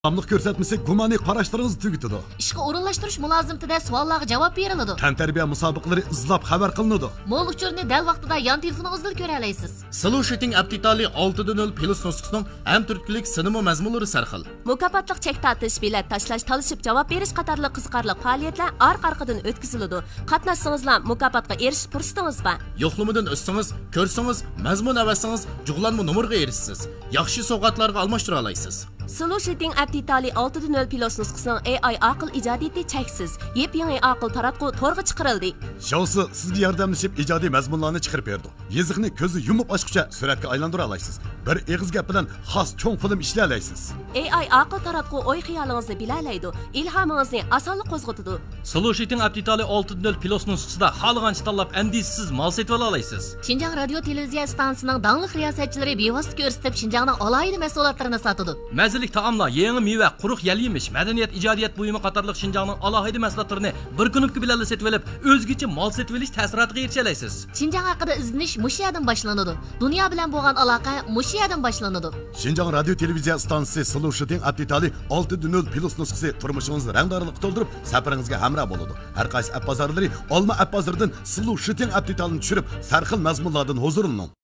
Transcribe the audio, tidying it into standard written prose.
Tamlık göstermesi gumani qarashlarınızı tügütüdü. İşqi o'rinlashtirish mulozimtida savollarga javob beriladi. Tantarbiya musobaqalari izlab xabar qilinadi. Mo'l uchurni dal vaqtida yon telefoningizda ko'ra olasiz. Solutioning aptitali 6.0 plus nusxasining ham turklik sinema mazmunlari sarxil. Mukofotliq chek tortish, bilet tashlash, talishib javob berish qatorli qiziqarli faoliyatlar orqa-orqadan o'tkaziladi. Qatnashsangizlar mukofotga erishish fursatingiz bor. Yo'qlamadan o'tsangiz, ko'rsangiz, mazmun avasangiz, jug'lanma nomerga erishsiz. Yaxshi sovg'atlarga almashtira olasiz. Solutioning aptitali 6.0 plus nusxasining AI aql ijodiyati cheksiz. Yep-yangi aql taratqu to'rga chiqarildi. Shousi sizga yordamlashib ijodiy mazmunlarni chiqarib berdi. Yeziqni ko'zi yumib ochguncha suratga aylantira olasiz. Bir eg'iz gap bilan xos cho'ng film ishlay olasiz. AI aql taratqu o'y xiyolingizni bilalaydi, ilhomingizni osonlik qo'zg'atadi. Solutioning aptitali 6.0 plus nusxasida xohlagancha tanlab andisiz mal setib olasiz. Xinjiang radio televiziya stansiyasining dangliq riyosatchilari bevosita ko'rsatib Xinjiangning alohida mahsulotlarini sotadi. Mazalik taomlar, yangi meva, quruq yal-yemish, madaniyat, ijodiyat buyumi qatorliq Xinjiangning alohida mahsulotlarini bir kunlik bilan setib olib, o'zgacha mal setib olish ta'siriga erisha olasiz. Xinjiang haqida izlanish mush yerdan boshlanadi. Dunyo bilan bo'lgan aloqa mush yerdan boshlanadi. Xinjiang radio televiziya stansiyasi Solutioning aptitali 6.0 plus nusxasi turmushingizni rangdorlik to'ldirib, safaringizga hamroh bo'ladi. Har qaysi app bozorlari Olma app bozoridan Solutioning aptitalini tushirib, sarxil mazmunlardan huzurlaning.